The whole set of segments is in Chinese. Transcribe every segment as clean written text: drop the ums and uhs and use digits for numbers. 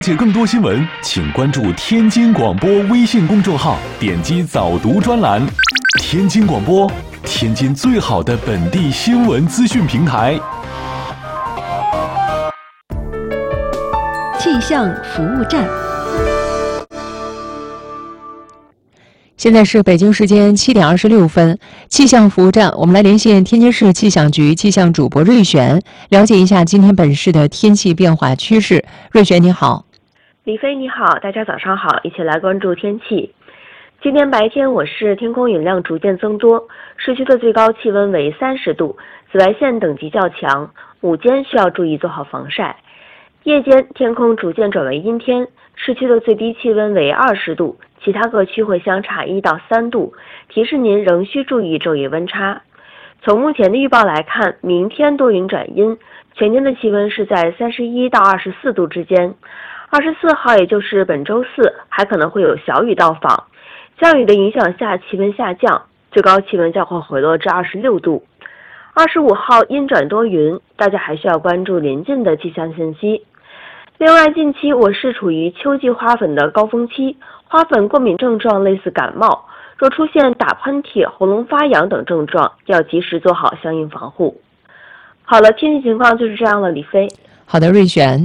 了解更多新闻，请关注天津广播微信公众号，点击早读专栏。天津广播，天津最好的本地新闻资讯平台。 气象服务站。 现在是北京时间7点26分，气象服务站，我们来连线天津市气象局气象主播瑞璇，了解一下今天本市的天气变化趋势。瑞璇你好。 李飞你好，大家早上好，一起来关注天气。今天白天我市天空云量逐渐增多，市区的最高气温为30度，紫外线等级较强，午间需要注意做好防晒。夜间天空逐渐转为阴天，市区的最低气温为20度，其他各区会相差1到3度，提示您仍需注意昼夜温差。从目前的预报来看，明天多云转阴，全天的气温是在31到24度之间。24号也就是本周四还可能会有小雨到访，降雨的影响下气温下降，最高气温将会回落至26度。25号阴转多云，大家还需要关注临近的气象信息。另外，近期我市处于秋季花粉的高峰期，花粉过敏症状类似感冒，若出现打喷嚏、喉咙发痒等症状，要及时做好相应防护。好了，天气情况就是这样了，李飞。 好的，瑞璇。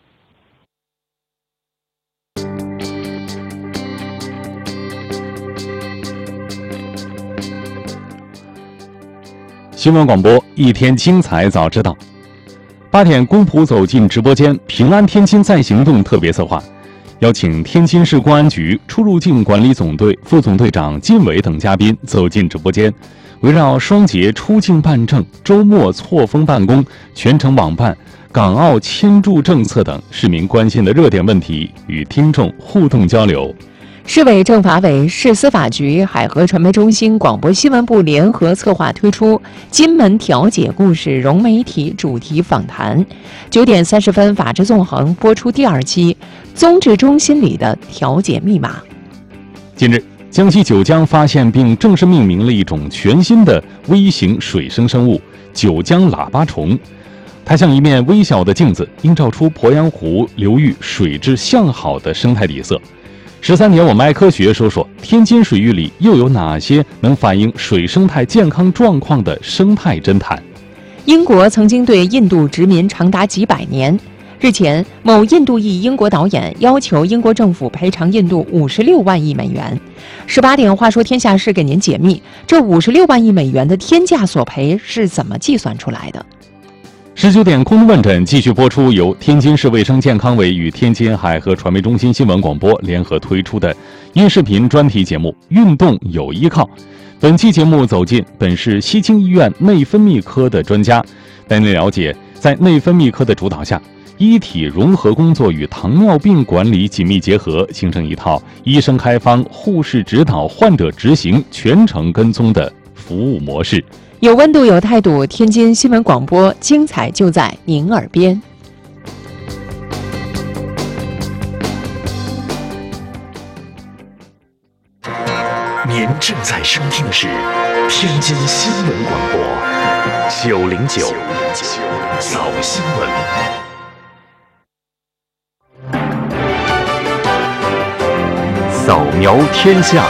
新闻广播，一天精彩早知道。8点，公仆走进直播间，平安天津再行动特别策划，邀请天津市公安局出入境管理总队副总队长靳伟等嘉宾走进直播间，围绕双节出境办证、周末错峰办公、全程网办、港澳签注政策等市民关心的热点问题，与听众互动交流。 市委政法委、市司法局、海河传媒中心、广播新闻部联合策划推出金门调解故事融媒体主题访谈。9点30分，法治纵横播出第2期宗治中心里的调解密码。 近日，江西九江发现并正式命名了一种全新的微型水生生物——九江喇叭虫。它像一面微小的镜子，映照出鄱阳湖流域水质向好的生态底色。13点，我们爱科学说说天津水域里又有哪些能反映水生态健康状况的生态侦探。 英国曾经对印度殖民长达几百年。日前，某印度裔英国导演要求英国政府赔偿印度56万亿美元。18点，话说天下事给您解密，这56万亿美元的天价索赔是怎么计算出来的 ？19点，空中问诊继续播出，由天津市卫生健康委与天津海河传媒中心新闻广播联合推出的音视频专题节目《运动有依靠》。本期节目走进本市西青医院内分泌科的专家，带您了解在内分泌科的主导下，医体融合工作与糖尿病管理紧密结合，形成一套医生开方、护士指导、患者执行、全程跟踪的服务模式。 有温度有态度，天津新闻广播，精彩就在您耳边。 您正在收听的是天津新闻广播909早新闻。扫描天下。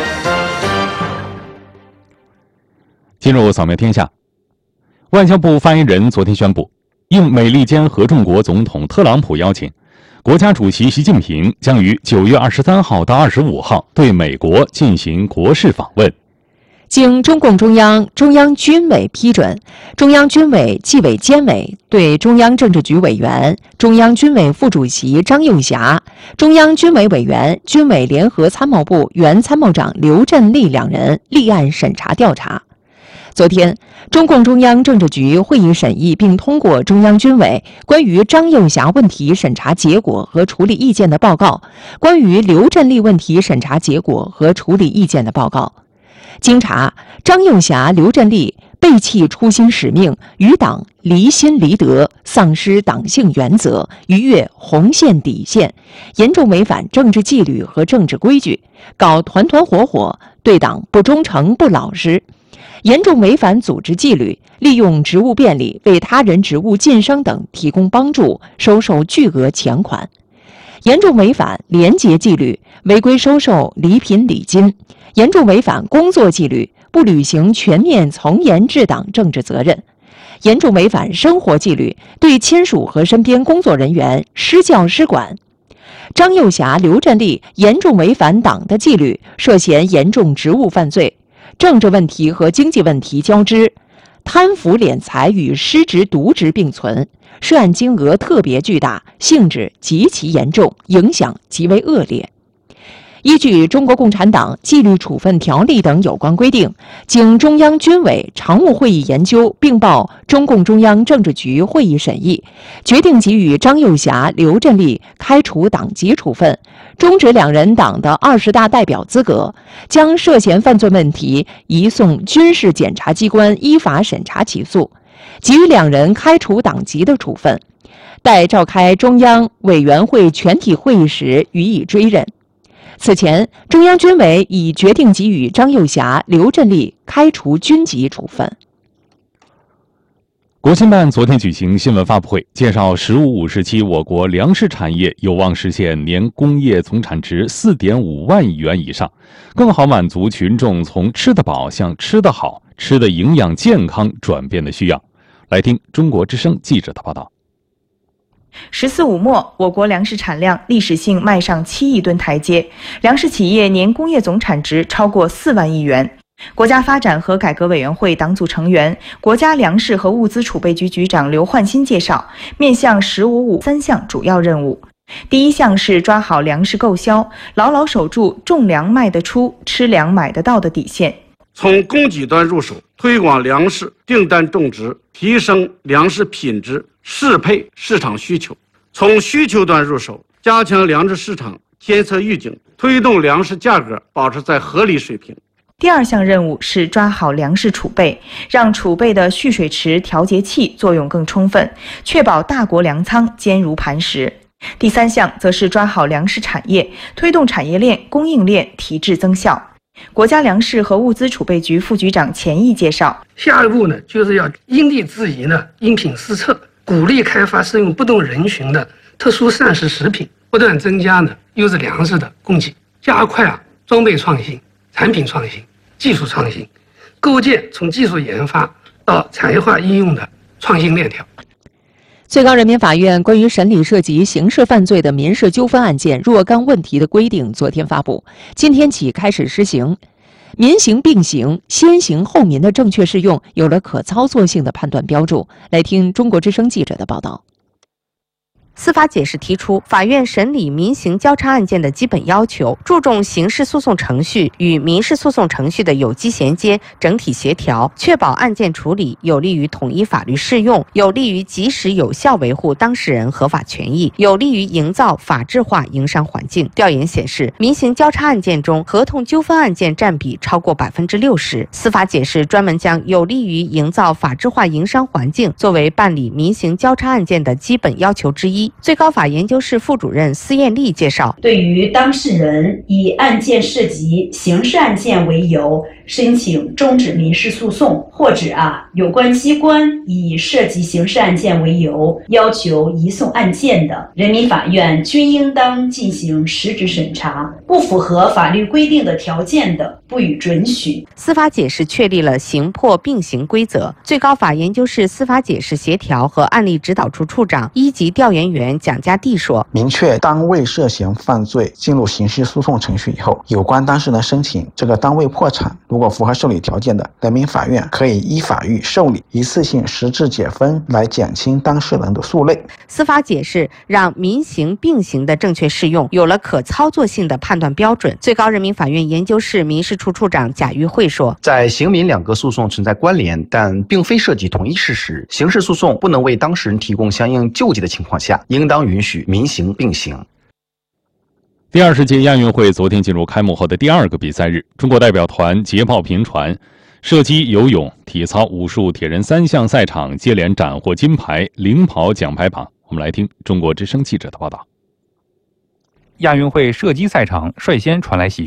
进入扫描天下，外交部发言人昨天宣布，应美利坚合众国总统特朗普邀请，国家主席习近平将于9月23号到25号对美国进行国事访问。 经中共中央、中央军委批准，中央军委纪委监委对中央政治局委员、中央军委副主席张又侠、中央军委委员、军委联合参谋部原参谋长刘振立2人立案审查调查。昨天，中共中央政治局会议审议并通过中央军委关于张又侠问题审查结果和处理意见的报告，关于刘振立问题审查结果和处理意见的报告。经查，张又侠、刘振立背弃初心使命，与党离心离德，丧失党性原则，逾越红线底线，严重违反政治纪律和政治规矩，搞团团伙伙，对党不忠诚不老实，严重违反组织纪律，利用职务便利为他人职务晋升等提供帮助，收受巨额钱款。 严重违反廉洁纪律，违规收受礼品礼金；严重违反工作纪律，不履行全面从严治党政治责任；严重违反生活纪律，对亲属和身边工作人员施教施管。张幼霞、刘振利严重违反党的纪律，涉嫌严重职务犯罪，政治问题和经济问题交织，贪腐敛财与失职渎职并存，涉案金额特别巨大，性质极其严重，影响极为恶劣。依据《中国共产党纪律处分条例》等有关规定，经中央军委常务会议研究，并报中共中央政治局会议审议，决定给予张幼霞、刘振利开除党籍处分，终止两人党的20大代表资格，将涉嫌犯罪问题移送军事检察机关依法审查起诉，给予两人开除党籍的处分，待召开中央委员会全体会议时予以追认。此前，中央军委已决定给予张幼霞、刘振利开除军籍处分。 国新办昨天举行新闻发布会，介绍“十五五”时期我国粮食产业有望实现年工业总产值4.5万亿元以上，更好满足群众从吃得饱向吃得好、吃得营养健康转变的需要。来听中国之声记者的报道。 “14五”末，我国粮食产量历史性迈上7亿吨台阶，粮食企业年工业总产值超过4万亿元。国家发展和改革委员会党组成员、国家粮食和物资储备局局长刘焕新介绍，面向“15五”3项主要任务。第一项是抓好粮食购销，牢牢守住种粮卖得出、吃粮买得到的底线。 从供给端入手，推广粮食订单种植，提升粮食品质，适配市场需求；从需求端入手，加强粮食市场监测预警，推动粮食价格保持在合理水平。 第二项任务是抓好粮食储备，让储备的蓄水池、调节器作用更充分，确保大国粮仓坚如磐石。第三项则是抓好粮食产业，推动产业链、供应链提质增效。国家粮食和物资储备局副局长钱毅介绍， 下一步呢，就是要因地制宜呢，因品施策，鼓励开发适用不同人群的特殊膳食食品，不断增加呢优质粮食的供给，加快装备创新、产品创新、技术创新，构建从技术研发到产业化应用的创新链条。 最高人民法院关于审理涉及刑事犯罪的民事纠纷案件若干问题的规定昨天发布，今天起开始施行。民刑并行、先刑后民的正确适用有了可操作性的判断标注。来听中国之声记者的报道。 司法解释提出，法院审理民刑交叉案件的基本要求，注重刑事诉讼程序与民事诉讼程序的有机衔接、整体协调，确保案件处理有利于统一法律适用，有利于及时有效维护当事人合法权益，有利于营造法治化营商环境。调研显示，民刑交叉案件中，合同纠纷案件占比超过60%。司法解释专门将有利于营造法治化营商环境作为办理民刑交叉案件的基本要求之一。最高法研究室副主任司艳丽介绍， 对于当事人以案件涉及刑事案件为由申请终止民事诉讼，或者有关机关以涉及刑事案件为由要求移送案件的，人民法院均应当进行实质审查，不符合法律规定的条件的，不予准许。 司法解释确立了刑破并行规则。最高法研究室司法解释协调和案例指导处处长、一级调研员蒋家地说， 明确单位涉嫌犯罪进入刑事诉讼程序以后，有关当事人申请这个单位破产，如果符合受理条件的，人民法院可以依法予受理，一次性实质解分来减轻当事人的诉累。 司法解释让民刑并行的正确适用有了可操作性的判断标准。最高人民法院研究室民事处处长贾玉慧说， 在刑民两个诉讼存在关联，但并非涉及同一事实，刑事诉讼不能为当事人提供相应救济的情况下，应当允许民刑并行。 第20届亚运会昨天进入开幕后的第2个比赛日，中国代表团捷报频传，射击、游泳、体操、武术、铁人3项赛场接连斩获金牌，领跑奖牌榜。我们来听中国之声记者的报道。 亚运会射击赛场率先传来喜讯，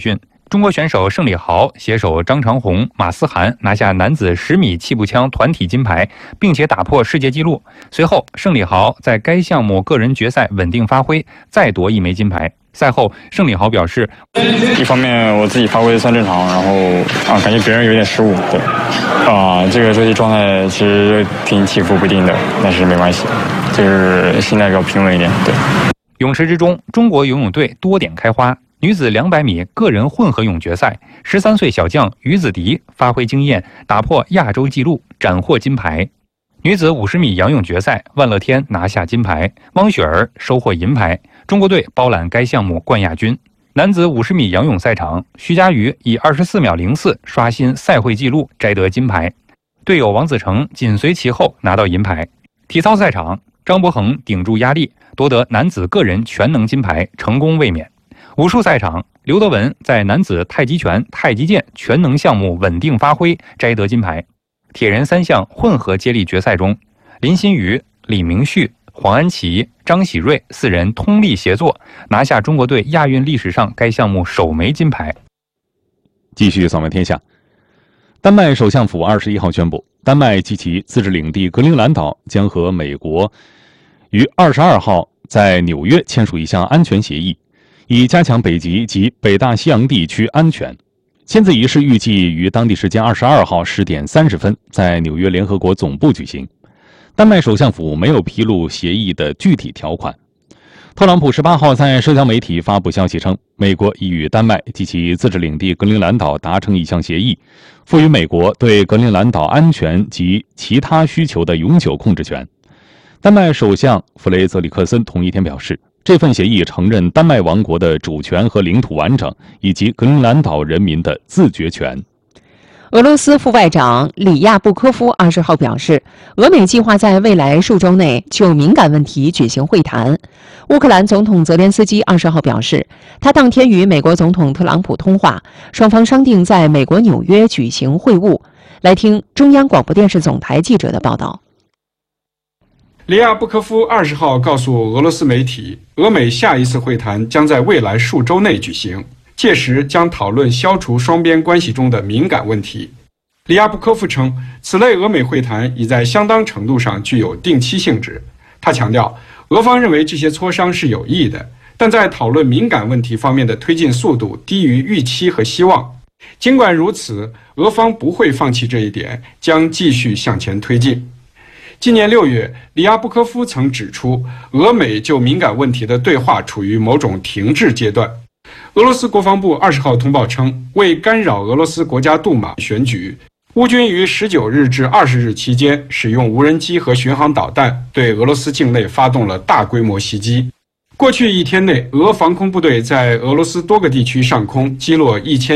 中国选手盛礼豪携手张长虹、马思涵拿下男子10米气步枪团体金牌，并且打破世界纪录。随后，盛礼豪在该项目个人决赛稳定发挥，再夺1枚金牌。赛后，盛礼豪表示：“ 一方面我自己发挥算正常，然后感觉别人有点失误，对，这个赛状态其实挺起伏不定的，但是没关系，就是心态比较平稳一点，对。” 泳池之中，中国游泳队多点开花。女子200米个人混合泳决赛，13岁小将于子迪发挥惊艳，打破亚洲纪录，斩获金牌。女子50米仰泳决赛，万乐天拿下金牌，汪雪儿收获银牌，中国队包揽该项目冠亚军。男子50米仰泳赛场，徐嘉余以24秒04刷新赛会纪录，摘得金牌，队友王子成紧随其后拿到银牌。体操赛场，张博恒顶住压力，夺得男子个人全能金牌，成功卫冕。武术赛场，刘德文在男子太极拳、太极剑全能项目稳定发挥，摘得金牌。铁人3项混合接力决赛中，林新宇、李明旭、黄安琪、张喜瑞4人通力协作，拿下中国队亚运历史上该项目首枚金牌。 继续扫描天下，丹麦首相府21号宣布，丹麦及其自治领地格陵兰岛将和美国于22号在纽约签署一项安全协议，以加强北极及北大西洋地区安全。签字仪式预计于当地时间22号10点30分在纽约联合国总部举行。丹麦首相府没有披露协议的具体条款。特朗普18号在社交媒体发布消息称，美国已与丹麦及其自治领地格陵兰岛达成一项协议，赋予美国对格陵兰岛安全及其他需求的永久控制权。丹麦首相弗雷泽里克森同一天表示，这份协议承认丹麦王国的主权和领土完整，以及格陵兰岛人民的自决权。 俄罗斯副外长里亚布科夫20号表示，俄美计划在未来数周内就敏感问题举行会谈。乌克兰总统泽连斯基20号表示，他当天与美国总统特朗普通话，双方商定在美国纽约举行会晤。来听中央广播电视总台记者的报道。 里亚布科夫20号告诉俄罗斯媒体，俄美下一次会谈将在未来数周内举行，届时将讨论消除双边关系中的敏感问题。里亚布科夫称，此类俄美会谈已在相当程度上具有定期性质。他强调，俄方认为这些磋商是有益的，但在讨论敏感问题方面的推进速度低于预期和希望。尽管如此，俄方不会放弃这一点，将继续向前推进。今年6月，里亚布科夫曾指出，俄美就敏感问题的对话处于某种停滞阶段。俄罗斯国防部20号通报称，为干扰俄罗斯国家杜马选举，乌军于19日至20日期间使用无人机和巡航导弹对俄罗斯境内发动了大规模袭击。过去1天内，俄防空部队在俄罗斯多个地区上空击落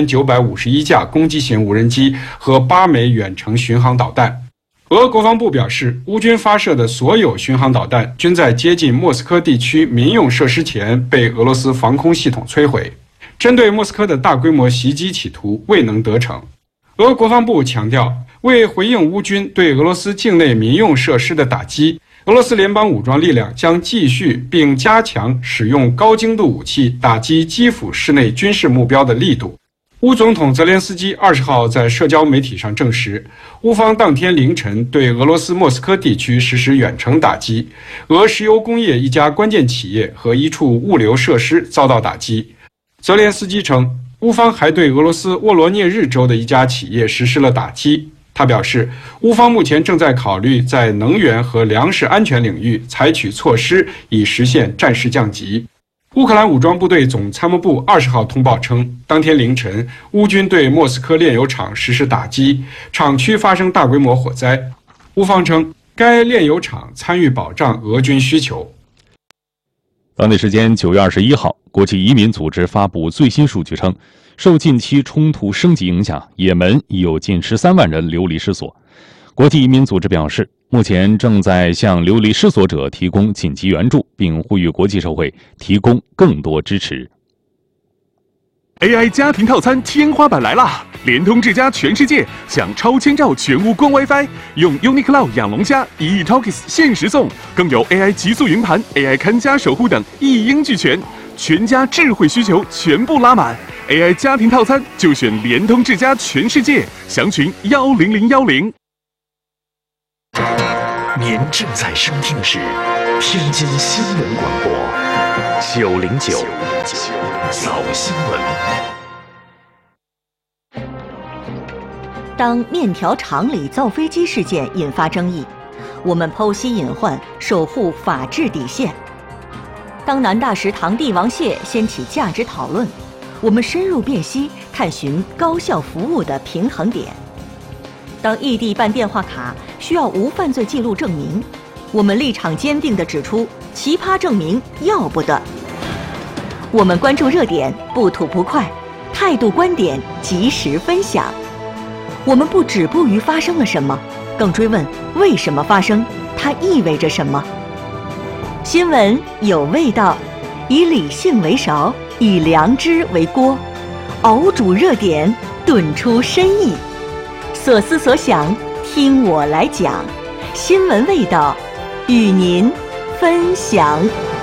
1951架攻击型无人机和8枚远程巡航导弹。俄国防部表示，乌军发射的所有巡航导弹均在接近莫斯科地区民用设施前被俄罗斯防空系统摧毁。针对莫斯科的大规模袭击企图未能得逞。俄国防部强调，为回应乌军对俄罗斯境内民用设施的打击，俄罗斯联邦武装力量将继续并加强使用高精度武器打击基辅市内军事目标的力度。乌总统泽连斯基20号在社交媒体上证实，乌方当天凌晨对俄罗斯莫斯科地区实施远程打击，俄石油工业一家关键企业和一处物流设施遭到打击。泽连斯基称，乌方还对俄罗斯沃罗涅日州的一家企业实施了打击。他表示，乌方目前正在考虑在能源和粮食安全领域采取措施，以实现战事降级。乌克兰武装部队总参谋部20号通报称，当天凌晨，乌军对莫斯科炼油厂实施打击，厂区发生大规模火灾。乌方称，该炼油厂参与保障俄军需求。 当地时间9月21号，国际移民组织发布最新数据称，受近期冲突升级影响，也门已有近13万人流离失所。国际移民组织表示，目前正在向流离失所者提供紧急援助，并呼吁国际社会提供更多支持。 AI 家庭套餐天花板来啦！联通智家全世界享超千兆全屋光 WiFi， 用 UniCloud 养龙家1亿 Talkies 限时送，更有 AI 极速云盘、AI 看家守护等一应俱全，全家智慧需求全部拉满。 AI 家庭套餐就选联通智家全世界，详询10010。 您正在收听的是天津新闻广播909早新闻。 当面条厂里造飞机事件引发争议，我们剖析隐患，守护法治底线；当南大食堂帝王蟹掀起价值讨论，我们深入辨析，探寻高效服务的平衡点；当异地办电话卡需要无犯罪记录证明，我们立场坚定地指出奇葩证明要不得。我们关注热点，不吐不快，态度观点及时分享。我们不止步于发生了什么，更追问为什么发生，它意味着什么。新闻有味道，以理性为勺，以良知为锅，熬煮热点，炖出深意。所思所想，听我来讲。新闻味道，与您分享。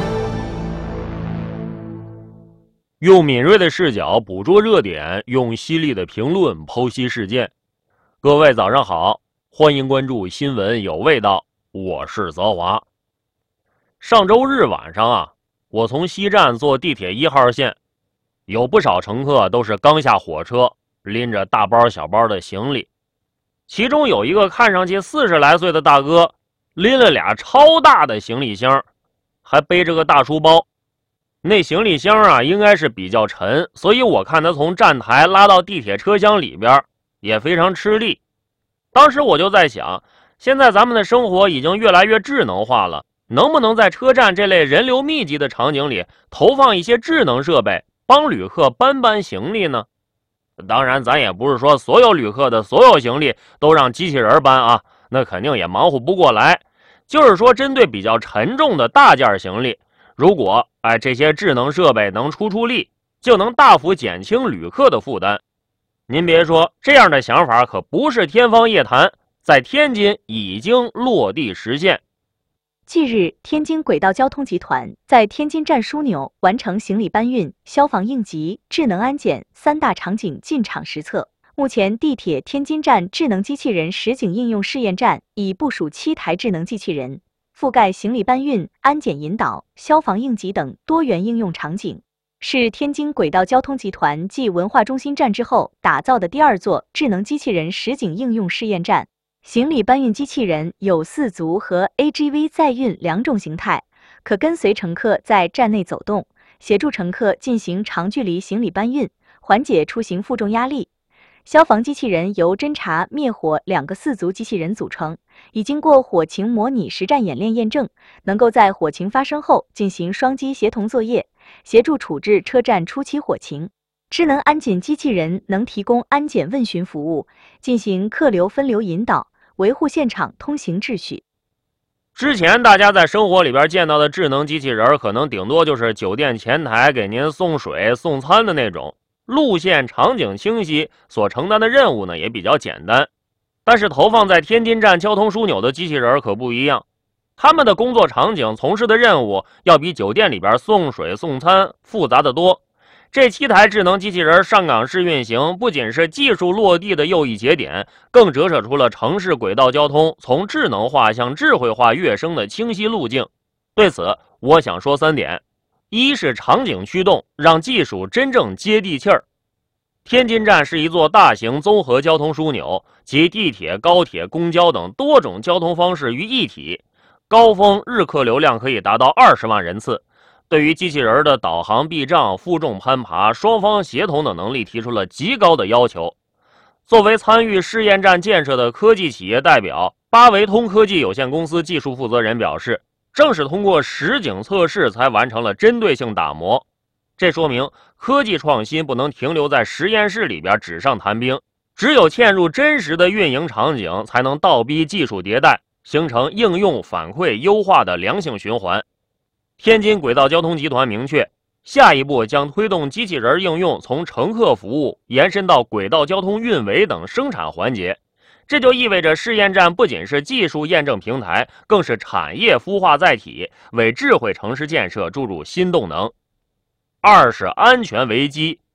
用敏锐的视角捕捉热点，用犀利的评论剖析事件。各位早上好，欢迎关注新闻有味道，我是泽华。上周日晚上我从西站坐地铁1号线，有不少乘客都是刚下火车，拎着大包小包的行李。其中有一个看上去40来岁的大哥，拎了俩超大的行李箱，还背着个大书包。那行李箱应该是比较沉，所以我看他从站台拉到地铁车厢里边也非常吃力。当时我就在想，现在咱们的生活已经越来越智能化了，能不能在车站这类人流密集的场景里投放一些智能设备，帮旅客搬行李呢？当然咱也不是说所有旅客的所有行李都让机器人搬那肯定也忙活不过来。就是说针对比较沉重的大件行李，如果这些智能设备能出力，就能大幅减轻旅客的负担。您别说，这样的想法可不是天方夜谭，在天津已经落地实现。 近日，天津轨道交通集团在天津站枢纽完成行李搬运、消防应急、智能安检3大场景进场实测。目前，地铁天津站智能机器人实景应用试验站已部署7台智能机器人，覆盖行李搬运、安检引导、消防应急等多元应用场景。是天津轨道交通集团继文化中心站之后打造的第2座智能机器人实景应用试验站。行李搬运机器人有4足和 AGV 载运2种形态，可跟随乘客在站内走动，协助乘客进行长距离行李搬运，缓解出行负重压力。消防机器人由侦察、灭火2个4足机器人组成，已经过火情模拟实战演练验证，能够在火情发生后进行双机协同作业，协助处置车站初期火情。智能安检机器人能提供安检问询服务，进行客流分流引导，维护现场通行秩序。 之前大家在生活里边见到的智能机器人，可能顶多就是酒店前台给您送水送餐的那种，路线场景清晰，所承担的任务呢也比较简单。但是投放在天津站交通枢纽的机器人可不一样，他们的工作场景从事的任务要比酒店里边送水送餐复杂得多。这7台智能机器人上岗试运行，不仅是技术落地的又一节点，更折射出了城市轨道交通从智能化向智慧化跃升的清晰路径。对此，我想说3点：一是场景驱动，让技术真正接地气儿。天津站是一座大型综合交通枢纽，集地铁、高铁、公交等多种交通方式于一体，高峰日客流量可以达到20万人次。对于机器人的导航避障、负重攀爬、双方协同等能力提出了极高的要求。作为参与试验站建设的科技企业代表，八维通科技有限公司技术负责人表示，正是通过实景测试才完成了针对性打磨。这说明科技创新不能停留在实验室里边纸上谈兵，只有嵌入真实的运营场景，才能倒逼技术迭代，形成应用反馈优化的良性循环。天津轨道交通集团明确，下一步将推动机器人应用从乘客服务延伸到轨道交通运维等生产环节。这就意味着试验站不仅是技术验证平台，更是产业孵化载体，为智慧城市建设注入新动能。2是安全为基，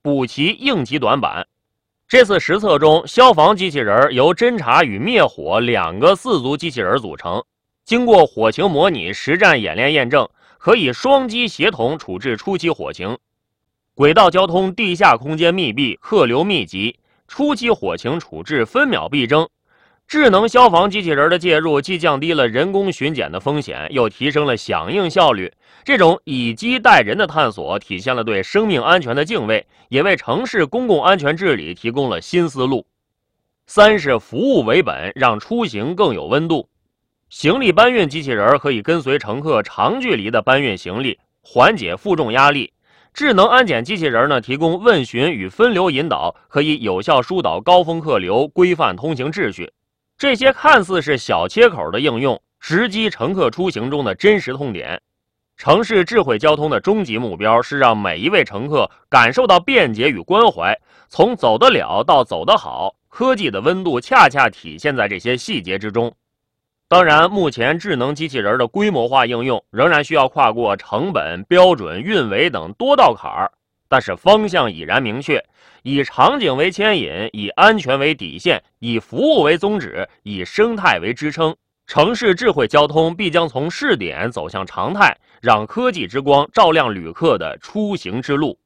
补齐应急短板。这次实测中，消防机器人由侦察与灭火2个4足机器人组成，经过火情模拟实战演练验证，可以双机协同处置初期火情。轨道交通地下空间密闭，客流密集，初期火情处置分秒必争。智能消防机器人的介入，既降低了人工巡检的风险，又提升了响应效率。这种以机带人的探索，体现了对生命安全的敬畏，也为城市公共安全治理提供了新思路。3是服务为本，让出行更有温度。行李搬运机器人可以跟随乘客长距离的搬运行李，缓解负重压力。智能安检机器人呢，提供问询与分流引导，可以有效疏导高峰客流，规范通行秩序。这些看似是小切口的应用，直击乘客出行中的真实痛点。城市智慧交通的终极目标是让每一位乘客感受到便捷与关怀，从走得了到走得好，科技的温度恰恰体现在这些细节之中。当然，目前智能机器人的规模化应用仍然需要跨过成本、标准、运维等多道坎儿，但是方向已然明确，以场景为牵引，以安全为底线，以服务为宗旨，以生态为支撑，城市智慧交通必将从试点走向常态，让科技之光照亮旅客的出行之路。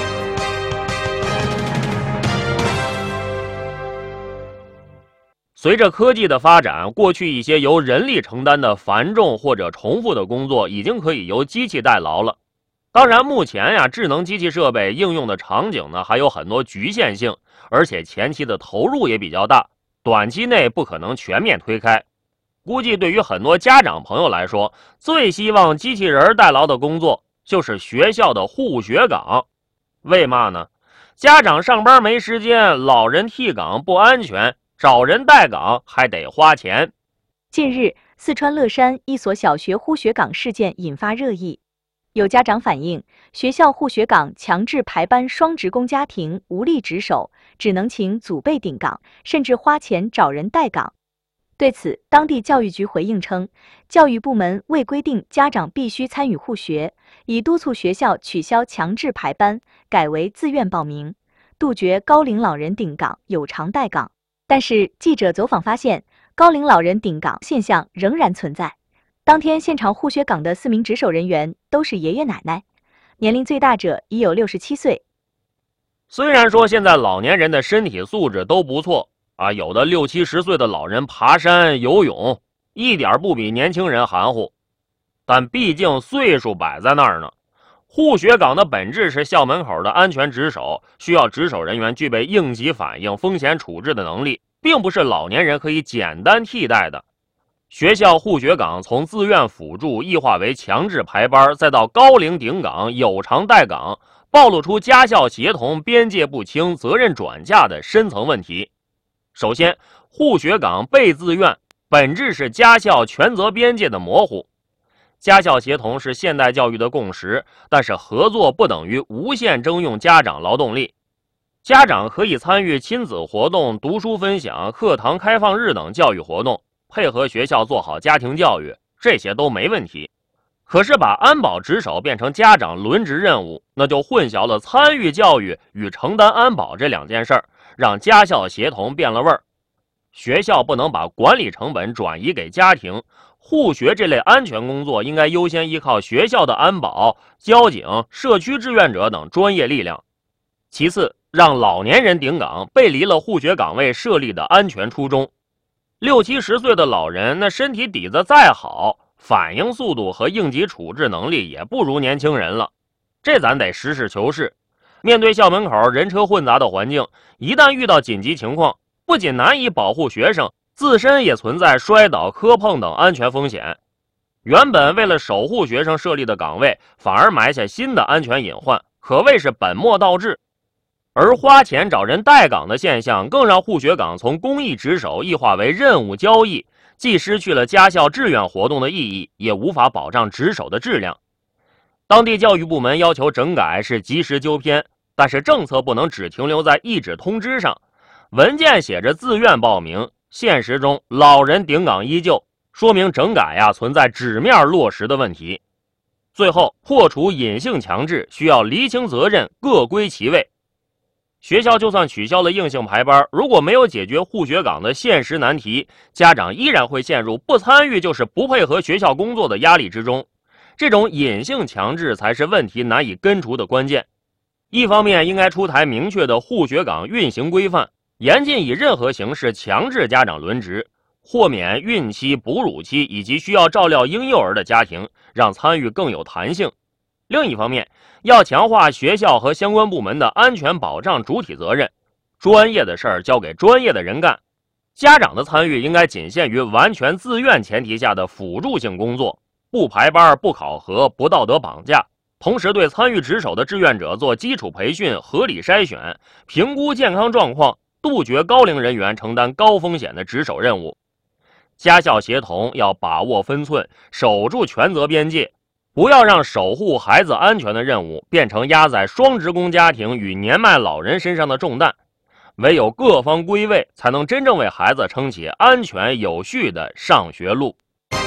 随着科技的发展，过去一些由人力承担的繁重或者重复的工作已经可以由机器代劳了。当然，目前智能机器设备应用的场景呢还有很多局限性，而且前期的投入也比较大，短期内不可能全面推开。估计对于很多家长朋友来说，最希望机器人代劳的工作就是学校的护学岗。为嘛呢？家长上班没时间，老人替岗不安全，找人代岗还得花钱。 近日，四川乐山一所小学护学岗事件引发热议。有家长反映，学校护学岗强制排班双职工家庭无力值守，只能请祖辈顶岗，甚至花钱找人代岗。对此，当地教育局回应称，教育部门未规定家长必须参与护学，已督促学校取消强制排班，改为自愿报名，杜绝高龄老人顶岗有偿代岗。但是记者走访发现，高龄老人顶岗现象仍然存在。当天现场护学岗的4名值守人员都是爷爷奶奶，年龄最大者已有67岁。 虽然说现在老年人的身体素质都不错有的60、70岁的老人爬山游泳一点不比年轻人含糊，但毕竟岁数摆在那儿呢。护学岗的本质是校门口的安全值守，需要值守人员具备应急反应、风险处置的能力，并不是老年人可以简单替代的。学校护学岗从自愿辅助异化为强制排班，再到高龄顶岗、有偿代岗，暴露出家校协同边界不清、责任转嫁的深层问题。首先，护学岗被自愿本质是家校权责边界的模糊。家校协同是现代教育的共识，但是合作不等于无限征用家长劳动力。家长可以参与亲子活动、读书分享、课堂开放日等教育活动，配合学校做好家庭教育，这些都没问题。可是把安保值守变成家长轮值任务，那就混淆了参与教育与承担安保这2件事儿，让家校协同变了味儿。学校不能把管理成本转移给家庭，护学这类安全工作应该优先依靠学校的安保、交警、社区志愿者等专业力量。其次，让老年人顶岗背离了护学岗位设立的安全初衷。60、70岁的老人，那身体底子再好，反应速度和应急处置能力也不如年轻人了。这咱得实事求是。面对校门口人车混杂的环境，一旦遇到紧急情况，不仅难以保护学生，自身也存在摔倒、磕碰等安全风险。原本为了守护学生设立的岗位，反而埋下新的安全隐患，可谓是本末倒置。而花钱找人代岗的现象，更让护学岗从公益值守异化为任务交易，既失去了家校志愿活动的意义，也无法保障值守的质量。当地教育部门要求整改是及时纠偏，但是政策不能只停留在一纸通知上。文件写着自愿报名，现实中老人顶岗依旧，说明整改存在纸面落实的问题。最后，破除隐性强制需要厘清责任，各归其位。 学校就算取消了硬性排班，如果没有解决护学岗的现实难题，家长依然会陷入不参与就是不配合学校工作的压力之中。这种隐性强制才是问题难以根除的关键。一方面应该出台明确的护学岗运行规范，严禁以任何形式强制家长轮值，豁免孕期、哺乳期以及需要照料婴幼儿的家庭，让参与更有弹性。另一方面，要强化学校和相关部门的安全保障主体责任，专业的事儿交给专业的人干。家长的参与应该仅限于完全自愿前提下的辅助性工作，不排班、不考核、不道德绑架。同时对参与值守的志愿者做基础培训，合理筛选，评估健康状况，杜绝高龄人员承担高风险的值守任务。家校协同要把握分寸，守住权责边界，不要让守护孩子安全的任务变成压在双职工家庭与年迈老人身上的重担。唯有各方归位，才能真正为孩子撑起安全有序的上学路。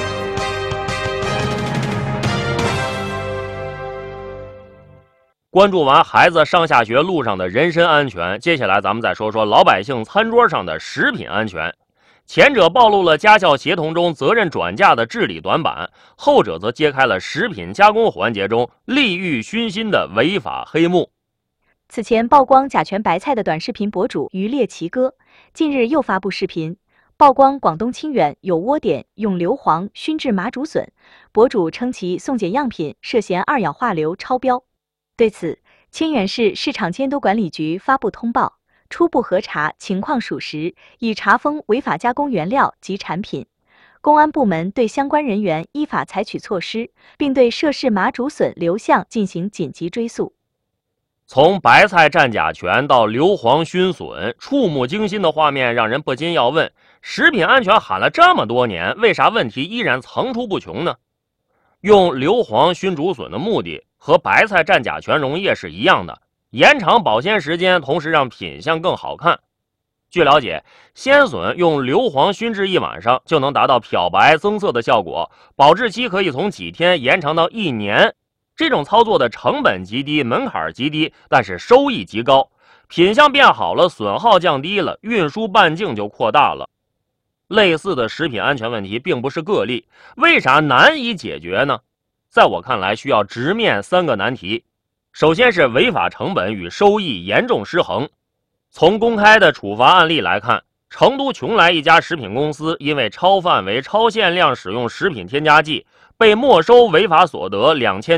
关注完孩子上下学路上的人身安全，接下来咱们再说说老百姓餐桌上的食品安全。前者暴露了家校协同中责任转嫁的治理短板，后者则揭开了食品加工环节中利欲熏心的违法黑幕。 此前曝光甲醛白菜的短视频博主渔猎奇哥，近日又发布视频，曝光广东清远有窝点用硫磺熏制麻竹笋，博主称其送检样品涉嫌2氧化硫超标。对此，清远市市场监督管理局发布通报，初步核查情况属实，已查封违法加工原料及产品。公安部门对相关人员依法采取措施，并对涉事麻竹笋流向进行紧急追溯。 从白菜蘸甲醛到硫磺熏笋，触目惊心的画面让人不禁要问：食品安全喊了这么多年，为啥问题依然层出不穷呢？用硫磺熏竹笋的目的和白菜蘸甲醛溶液是一样的，延长保鲜时间，同时让品相更好看。据了解，鲜笋用硫磺熏制1晚上就能达到漂白增色的效果，保质期可以从几天延长到1年。这种操作的成本极低，门槛极低，但是收益极高，品相变好了，损耗降低了，运输半径就扩大了。类似的食品安全问题并不是个例，为啥难以解决呢？在我看来，需要直面3个难题。首先是违法成本与收益严重失衡。从公开的处罚案例来看，成都邛崃一家食品公司因为超范围、超限量使用食品添加剂，被没收违法所得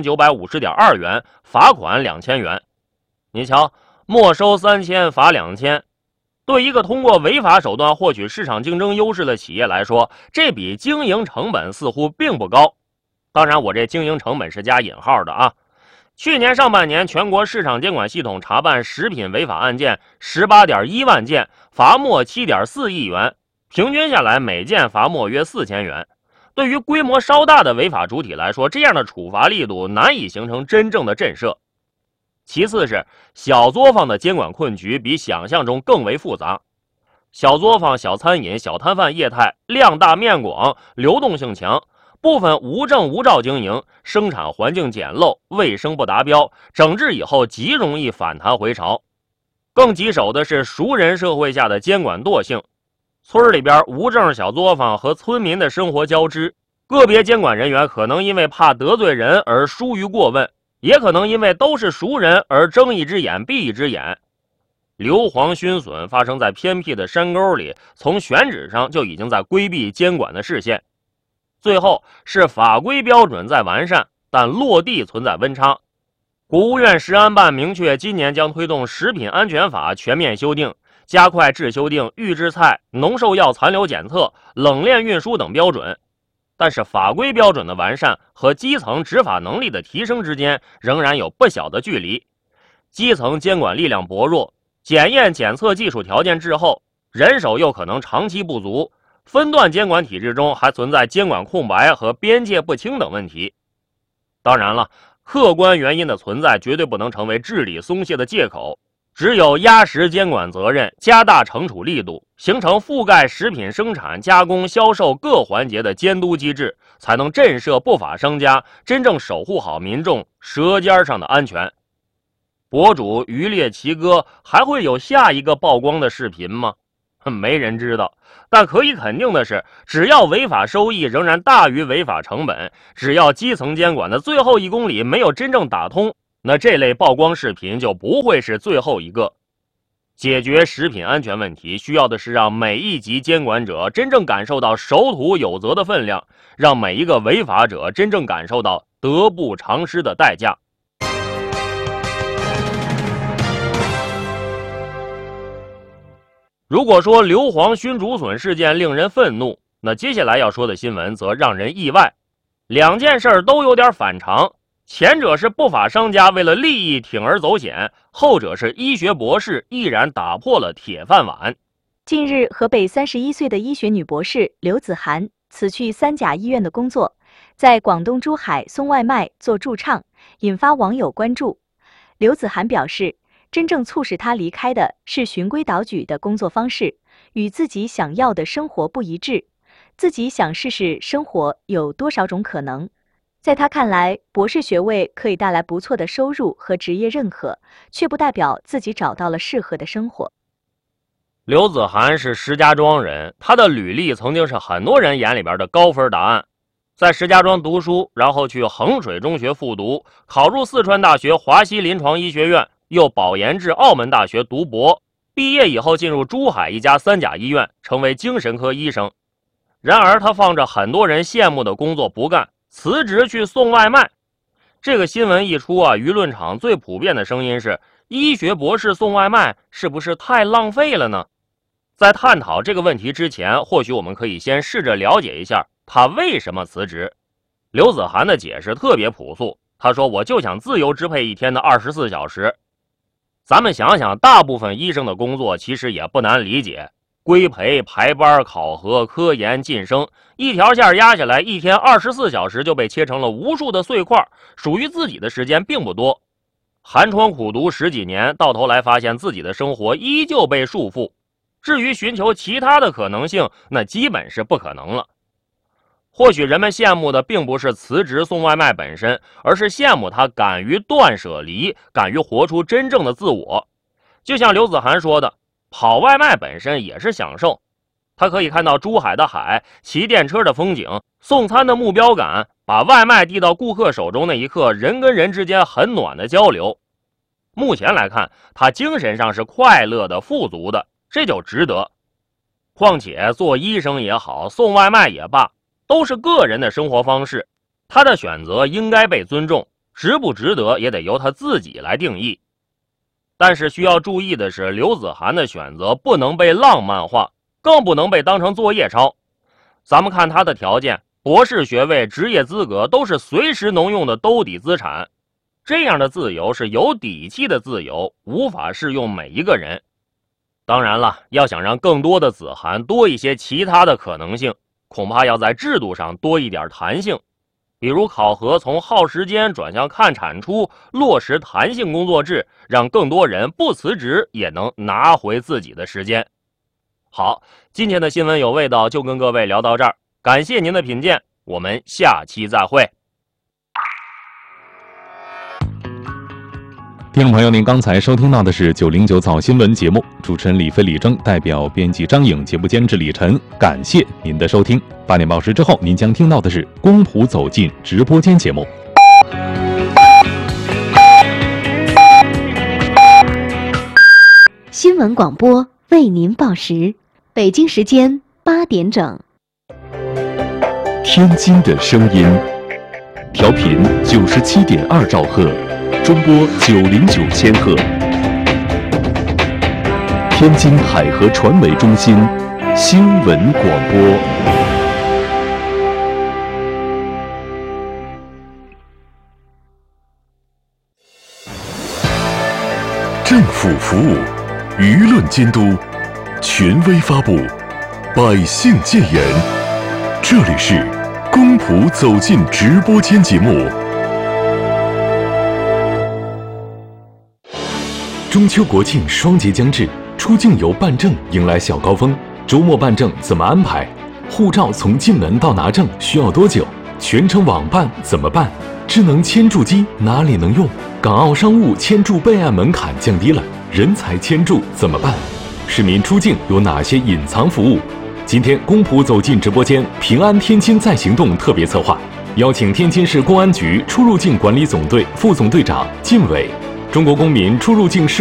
2950.2元，罚款2000元。你瞧，没收3000，罚2000。对一个通过违法手段获取市场竞争优势的企业来说，这笔经营成本似乎并不高。当然，我这经营成本是加引号的啊。去年上半年，全国市场监管系统查办食品违法案件18.1万件，罚没7.4亿元，平均下来每件罚没约4000元。对于规模稍大的违法主体来说，这样的处罚力度难以形成真正的震慑。其次是小作坊的监管困局比想象中更为复杂。小作坊、小餐饮、小摊贩业态量大面广，流动性强，部分无证无照经营，生产环境简陋，卫生不达标，整治以后极容易反弹回潮。更棘手的是熟人社会下的监管惰性，村里边无证小作坊和村民的生活交织，个别监管人员可能因为怕得罪人而疏于过问，也可能因为都是熟人而睁一只眼闭一只眼。硫磺熏笋发生在偏僻的山沟里，从选址上就已经在规避监管的视线。最后是法规标准在完善，但落地存在温差。国务院食安办明确，今年将推动食品安全法全面修订，加快制修订预制菜、农兽药残留检测、冷链运输等标准。但是法规标准的完善和基层执法能力的提升之间仍然有不小的距离。基层监管力量薄弱，检验检测技术条件滞后，人手又可能长期不足，分段监管体制中还存在监管空白和边界不清等问题。当然了，客观原因的存在绝对不能成为治理松懈的借口，只有压实监管责任，加大惩处力度，形成覆盖食品生产、加工、销售各环节的监督机制，才能震慑不法商家，真正守护好民众舌尖上的安全。 博主渔猎奇哥还会有下一个曝光的视频吗？没人知道。但可以肯定的是，只要违法收益仍然大于违法成本，只要基层监管的最后1公里没有真正打通，那这类曝光视频就不会是最后一个。解决食品安全问题，需要的是让每一级监管者真正感受到守土有责的分量，让每一个违法者真正感受到得不偿失的代价。如果说硫磺熏竹笋事件令人愤怒，那接下来要说的新闻则让人意外。2件事都有点反常，前者是不法商家为了利益铤而走险，后者是医学博士毅然打破了铁饭碗。 近日，河北31岁的医学女博士刘子涵辞去3甲医院的工作，在广东珠海送外卖做驻唱，引发网友关注。刘子涵表示，真正促使她离开的是循规蹈矩的工作方式，与自己想要的生活不一致。自己想试试生活有多少种可能。在他看来，博士学位可以带来不错的收入和职业认可，却不代表自己找到了适合的生活。 刘子涵是石家庄人，他的履历曾经是很多人眼里边的高分答案。在石家庄读书，然后去衡水中学复读，考入四川大学华西临床医学院，又保研至澳门大学读博。毕业以后进入珠海一家3甲医院，成为精神科医生。然而他放着很多人羡慕的工作不干，辞职去送外卖。这个新闻一出啊，舆论场最普遍的声音是：医学博士送外卖是不是太浪费了呢？在探讨这个问题之前，或许我们可以先试着了解一下他为什么辞职。刘子涵的解释特别朴素，他说：我就想自由支配一天的24小时。咱们想想，大部分医生的工作其实也不难理解，规培、排班、考核、科研、晋升，一条线压下来，一天24小时就被切成了无数的碎块，属于自己的时间并不多。寒窗苦读10几年，到头来发现自己的生活依旧被束缚。至于寻求其他的可能性，那基本是不可能了。或许人们羡慕的并不是辞职送外卖本身，而是羡慕他敢于断舍离，敢于活出真正的自我。就像刘子涵说的，跑外卖本身也是享受，他可以看到珠海的海，骑电车的风景，送餐的目标感，把外卖递到顾客手中那一刻，人跟人之间很暖的交流。目前来看，他精神上是快乐的、富足的，这就值得。况且做医生也好，送外卖也罢，都是个人的生活方式，他的选择应该被尊重，值不值得也得由他自己来定义。但是需要注意的是，刘子涵的选择不能被浪漫化，更不能被当成作业抄。咱们看他的条件，博士学位、职业资格都是随时能用的兜底资产，这样的自由是有底气的自由，无法适用每一个人。当然了，要想让更多的子涵多一些其他的可能性，恐怕要在制度上多一点弹性，比如考核从耗时间转向看产出，落实弹性工作制，让更多人不辞职也能拿回自己的时间。好，今天的新闻有味道就跟各位聊到这儿，感谢您的品鉴，我们下期再会。 听众朋友，您刚才收听到的是909早新闻节目，主持人李飞、李征，代表编辑张颖，节目监制李晨，感谢您的收听。8点报时之后，您将听到的是公仆走进直播间节目。 新闻广播为您报时，北京时间8点整。 天津的声音，调频97.2兆赫。中波909千赫，天津海河传媒中心新闻广播。政府服务，舆论监督，权威发布，百姓谏言。这里是公仆走进直播间节目。中秋国庆双节将至，出境游办证迎来小高峰。周末办证怎么安排？护照从进门到拿证需要多久？全程网办怎么办？ 智能签注机哪里能用？港澳商务签注备案门槛降低了，人才签注怎么办？市民出境有哪些隐藏服务？今天公仆走进直播间，平安天津再行动特别策划，邀请天津市公安局出入境管理总队副总队长靳伟、中国公民出入境事